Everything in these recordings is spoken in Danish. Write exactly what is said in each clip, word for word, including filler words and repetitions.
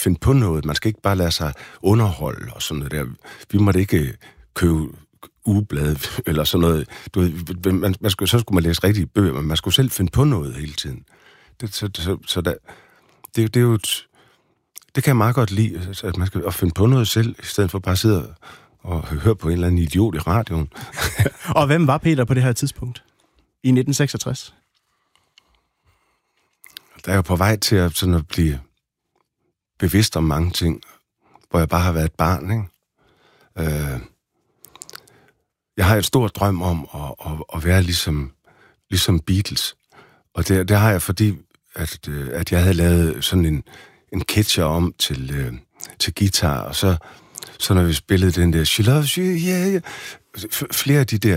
finde på noget. Man skal ikke bare lade sig underholde og sådan noget der. Vi måtte ikke købe ugeblade eller sådan noget. Du ved, man, man skulle, så skulle man læse rigtige bøger, men man skulle selv finde på noget hele tiden. Det, så, så, så der, det, det er jo et, det kan jeg meget godt lide, at man skal at finde på noget selv, i stedet for bare at sidde og høre på en eller anden idiot i radioen. Og hvem var Peter på det her tidspunkt? I nitten seksogtres? Der er jo på vej til at, sådan at blive bevidst om mange ting, hvor jeg bare har været et barn, ikke? Øh, jeg har et stort drøm om at, at, at være ligesom, ligesom Beatles. Og det, det har jeg, fordi at, at jeg havde lavet sådan en, en catcher om til, øh, til guitar, og så, så når vi spillede den der She Loves You, yeah, yeah, flere af de der,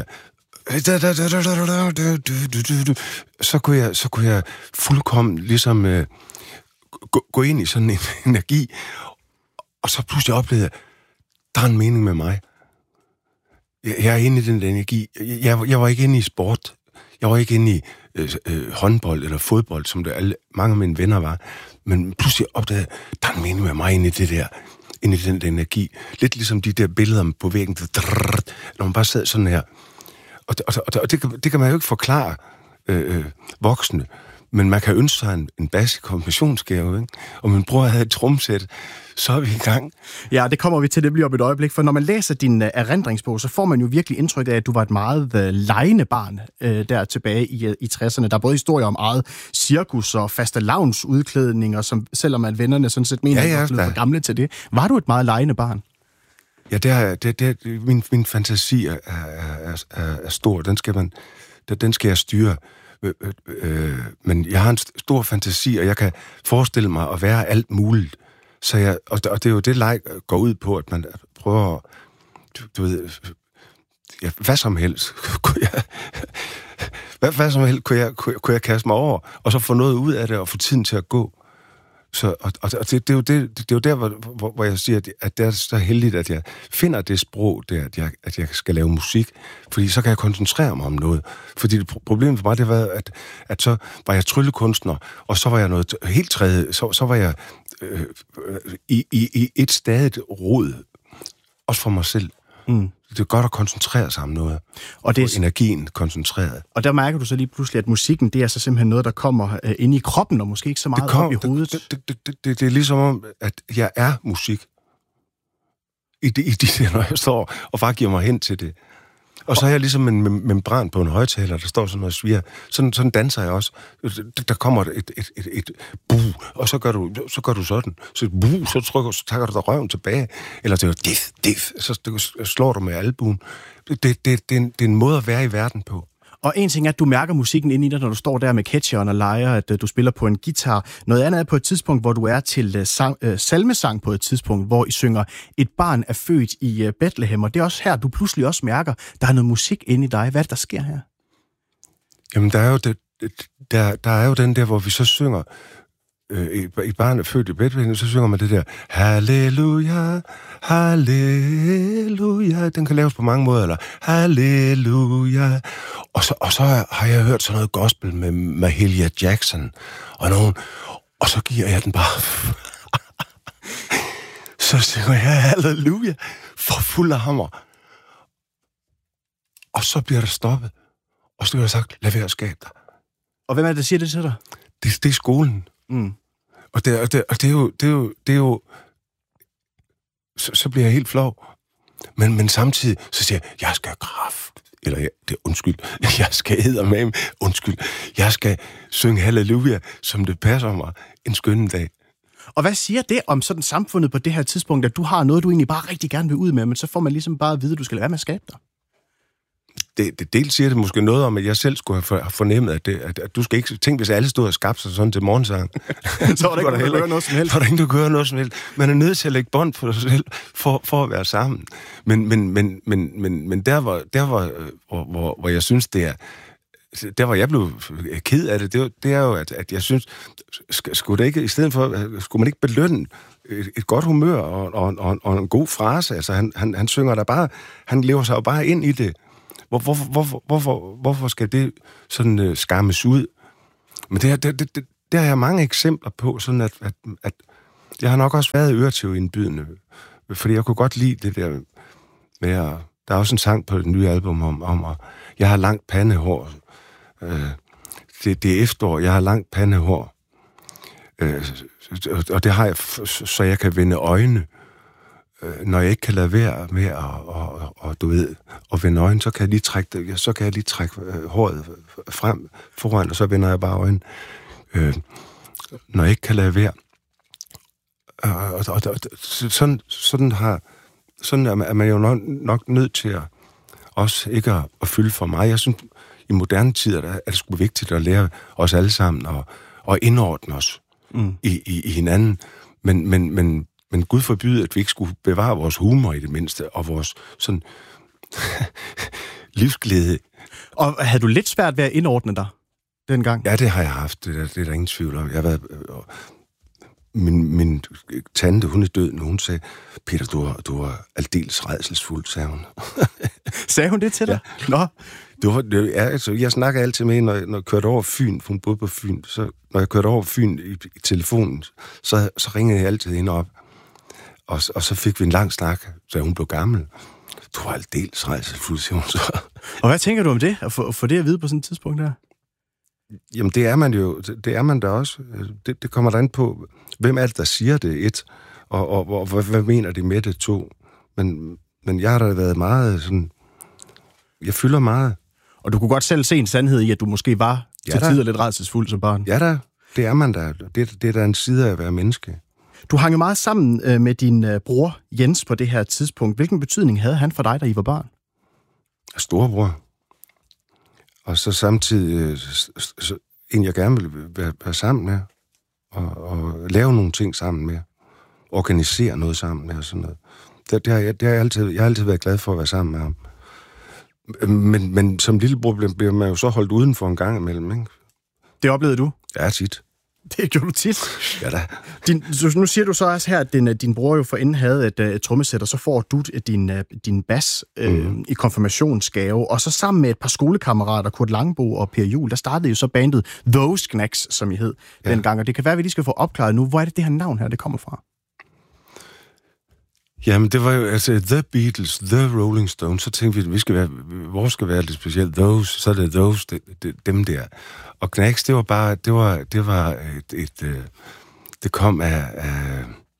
så kunne jeg, så kunne jeg fuldkommen ligesom øh, gå, gå ind i sådan en energi, og så pludselig oplevede jeg, der er en mening med mig. Jeg, jeg er inde i den der energi. Jeg, jeg var ikke inde i sport. Jeg var ikke inde i øh, øh, håndbold eller fodbold, som det alle, mange af mine venner var. Men pludselig opdagede jeg, der er en mening med mig inde i det der, inde i den der energi. Lidt ligesom de der billeder på væggen, når man bare sad sådan her. Og, og, og, og det, det kan man jo ikke forklare øh, øh, voksne, men man kan ønske sig en, en bas i konfirmationsgave, ikke? Og min bror havde et tromsæt, så er vi i gang. Ja, det kommer vi til, det bliver om et øjeblik, for når man læser din uh, erindringsbog, så får man jo virkelig indtryk af, at du var et meget uh, legende barn uh, der tilbage i, uh, i tresserne. Der er både historier om eget cirkus og fastelavnsudklædninger, som selvom at vennerne sådan set mener, ja, ja, at du er for gamle til det. Var du et meget legende barn? Ja, det er, det, det, min, min fantasi er, er, er, er stor. Den skal, man, den skal jeg styre. Øh, øh, men jeg har en stor fantasi, og jeg kan forestille mig at være alt muligt. Så jeg, og, og det er jo det, leg går ud på, at man prøver at, du, du ved, ja, hvad som helst kunne jeg, hvad, hvad som helst kunne jeg, kunne, kunne jeg kaste mig over, og så få noget ud af det, og få tiden til at gå. Så, og, og det, det, er jo det, det er jo der, hvor, hvor, hvor jeg siger, at det er så heldigt, at jeg finder det sprog der, at jeg, at jeg skal lave musik, fordi så kan jeg koncentrere mig om noget. Fordi det, problemet for mig, det var, at, at så var jeg tryllekunstner, og så var jeg noget helt tredje, så, så var jeg øh, i, i, i et stadigt rod, også for mig selv. Mm. Det er godt at koncentrere sig om noget. Og det er energien koncentreret. Og der mærker du så lige pludselig, at musikken, det er så simpelthen noget, der kommer øh, ind i kroppen, og måske ikke så meget kom, op i hovedet. Det, det, det, det, det er ligesom om, at jeg er musik. I det, i det, når jeg står og bare giver mig hen til det. Og så er jeg ligesom en mem- membran på en højtaler, der står sådan noget sviger. Sådan, sådan danser jeg også. Der kommer et, et, et, et, et bu, og så gør du, så gør du sådan. Så bu, så trykker, så tager du dig røven tilbage. Eller det er dif, dif, så slår du med albuen. Det, det, det, det, er en, det er en måde at være i verden på. Og en ting er, at du mærker musikken ind i dig, når du står der med catcheren og leger, at uh, du spiller på en guitar. Noget andet er på et tidspunkt, hvor du er til uh, sang, uh, salmesang på et tidspunkt, hvor I synger Et barn er født i uh, Bethlehem. Og det er også her, du pludselig også mærker, der er noget musik inde i dig. Hvad er det, der sker her? Jamen, der er jo, det, der, der er jo den der, hvor vi så synger et barn er født i Bethlehem, så synger man det der Halleluja, Halleluja. Den kan laves på mange måder, eller Halleluja. Og så, og så har jeg hørt sådan noget gospel med Mahalia Jackson og nogen, og så giver jeg den bare så synger jeg Halleluja for fuld af hammer. Og så bliver der stoppet, og så bliver der sagt, lad være at skabe dig. Og hvem er det, der siger det til dig? Det, det er skolen. Mm. Og, det, og, det, og det er jo, det er jo, det er jo så, så bliver jeg helt flov. Men, men samtidig, så siger jeg, jeg skal kraft, eller jeg, det er undskyld, jeg skal eddermame, undskyld, jeg skal synge halleluja, som det passer mig en skønne dag. Og hvad siger det om sådan samfundet på det her tidspunkt, at du har noget, du egentlig bare rigtig gerne vil ud med, men så får man ligesom bare at vide, at du skal lade være med at skabe dig? Det, det dels siger det måske noget om, at jeg selv skulle have fornemmet, at, det, at, at du skal ikke tænke, hvis alle stod og skabte sig sådan til morgensang. Så var der ikke, der heller, noget som helst. Så var der ikke, du kan høre noget som helst. Man er nødt til at lægge bånd på sig selv, for, for at være sammen. Men, men, men, men, men, men der, var, der var, hvor, hvor, hvor jeg synes, det er, der hvor jeg blev ked af det, det, det er jo, at, at jeg synes, skulle det ikke, i stedet for, skulle man ikke belønne et, et godt humør og, og, og, og en god frase. Altså, han, han, han synger der bare, han lever sig jo bare ind i det. Hvor, hvorfor, hvorfor, hvorfor, hvorfor skal det sådan uh, skammes ud? Men det, det, det, det, der er mange eksempler på, sådan at, at, at, jeg har nok også været øretæveindbydende, fordi jeg kunne godt lide det der med at... Der er også en sang på det nye album om, om at jeg har langt pandehår. Øh, det, det er efterår, jeg har langt pandehår. Øh, og det har jeg, så jeg kan vende øjne. Øh, når jeg ikke kan lade være med at, og, og, du ved, at vende øjne, så kan jeg lige trække, det, så kan jeg lige trække håret frem foran, og så vender jeg bare øjne. Øh, når jeg ikke kan lade være. Og, og, og, og sådan, sådan har... Sådan er man jo nok, nok nødt til at også ikke at, at fylde for mig. Jeg synes, i moderne tider er det sgu vigtigt at lære os alle sammen og, og indordne os mm. i, i, i hinanden. Men, men, men, men Gud forbyde, at vi ikke skulle bevare vores humor i det mindste, og vores sådan livsglæde. Og havde du lidt svært ved at indordne dig dengang? Ja, det har jeg haft. Det er, det er der ingen tvivl om. Jeg har været... Min, min tante, hun er død nu, hun sagde, Peter, du er, du er aldeles rædselsfuld, sagde hun. Sagde hun det til dig? Ja. Nå. Du var, det, ja, altså, jeg snakker altid med hende, når, når jeg kørte over Fyn, for hun boede på Fyn, så når jeg kørte over Fyn i, i telefonen, så, så ringede jeg altid hende op, og, og så fik vi en lang snak, så hun blev gammel. Du var aldeles rædselsfuld, siger hun så. Og hvad tænker du om det, at få, få det at vide på sådan et tidspunkt der? Jamen, det er man jo, det er man da også. Det, det kommer der an på, hvem er det, der siger det, et, og, og, og hvad, hvad mener de med det, to. Men, men jeg har da været meget sådan, jeg fylder meget. Og du kunne godt selv se en sandhed i, at du måske var ja, til tider lidt rædselsfuld som barn. Ja da, det er man da. Det, det er da en side af at være menneske. Du hang jo meget sammen med din bror Jens på det her tidspunkt. Hvilken betydning havde han for dig, da I var barn? Storebror. Og så samtidig en, jeg gerne vil være, være sammen med, og, og lave nogle ting sammen med, organisere noget sammen med og sådan noget. Det, det, har, jeg, det har jeg, altid, jeg har altid været glad for at være sammen med ham. Men, men som lillebror bliver man jo så holdt udenfor en gang imellem, ikke? Det oplevede du? Ja, tit. Det gjorde du tit? Ja da. Din, nu siger du så også her, at din, din bror jo forinden havde et, et trommesæt, og så får du din, din bas øh, mm. i konfirmationsgave, og så sammen med et par skolekammerater, Kurt Langbo og Per Juhl, der startede jo så bandet Those Knacks, som I hed ja. dengang, og det kan være, at vi lige skal få opklaret nu. Hvor er det det her navn her, det kommer fra? Jamen, det var jo altså The Beatles, The Rolling Stones, så tænkte vi, at vi skal være, vores skal være lidt specielt, Those, så er det Those, det, det, dem der. Og Knacks, det var bare, det var, det var et, et, et det kom af, af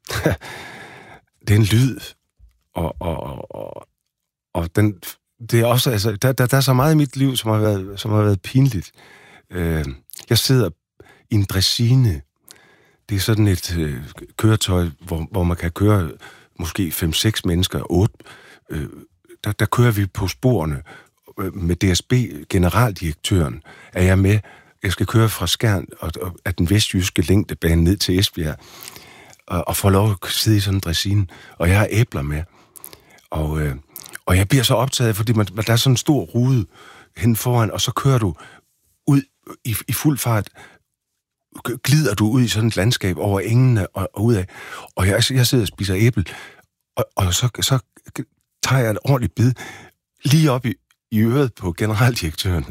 det er en lyd, og, og, og, og den, det er også, altså, der, der, der er så meget i mit liv, som har været, som har været pinligt. Øh, jeg sidder i en dressine, det er sådan et øh, køretøj, hvor, hvor man kan køre måske fem seks mennesker, otte, øh, der, der kører vi på sporene med D S B, generaldirektøren, er jeg med. Jeg skal køre fra Skjern og, og af den vestjyske længdebane ned til Esbjerg, og, og få lov at sidde i sådan en dressine, og jeg har æbler med. Og, øh, og jeg bliver så optaget, fordi man, der er sådan en stor rude hen foran, og så kører du ud i, i fuld fart, glider du ud i sådan et landskab over engene og, og ud af, og jeg, jeg sidder og spiser æble, og, og så, så tager jeg et ordentligt bid lige op i, i øret på generaldirektøren,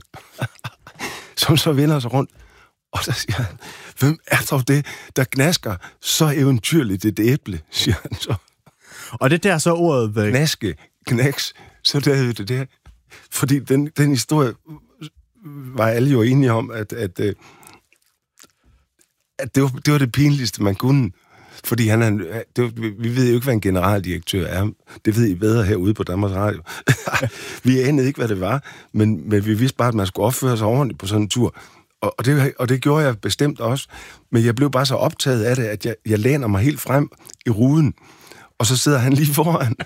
som så vender sig rundt, og så siger han, hvem er dog det, der gnasker så eventyrligt et æble, siger han så. Og det der så ordet... Væk. Gnaske, knæks, så der er det der. Fordi den, den historie var alle jo enige om, at, at, at det, var, det var det pinligste, man kunne. Fordi han er, det var, vi ved jo ikke, hvad en generaldirektør er. Det ved I bedre herude på Danmarks Radio. Vi anede ikke, hvad det var, men, men vi vidste bare, at man skulle opføre sig ordentligt på sådan en tur. Og, og, det, og det gjorde jeg bestemt også. Men jeg blev bare så optaget af det, at jeg, jeg læner mig helt frem i ruden. Og så sidder han lige foran.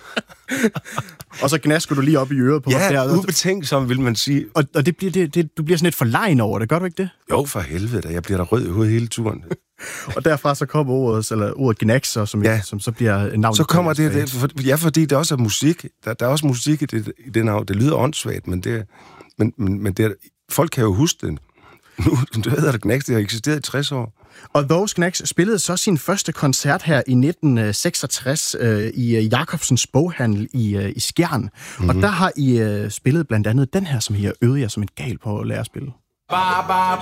Og så gnasker du lige op i øret på ja, ham. Ja, ubetænksom, vil man sige. Og, og det bliver, det, det, du bliver sådan lidt forlegen over det, gør du ikke det? Jo, for helvede da. Jeg bliver da rød i hovedet hele turen. Og derfra så kommer ordet, eller ordet gnakser, som, ja. som så bliver navnet. Så kommer det, det for, ja, fordi det også er musik. Der, der er også musik i det, i det navn. Det lyder åndssvagt, men det, men, men, men det, folk kan jo huske det. Nu, du ved, at Knacks, det har eksisteret i tres år. Og Those Knacks spillede så sin første koncert her i nitten seksogtres øh, i Jacobsens boghandel i, øh, i Skjern. Mm-hmm. Og der har I øh, spillet blandt andet den her, som I har øvet jer som en gal på at lære at spille. Ba, ba,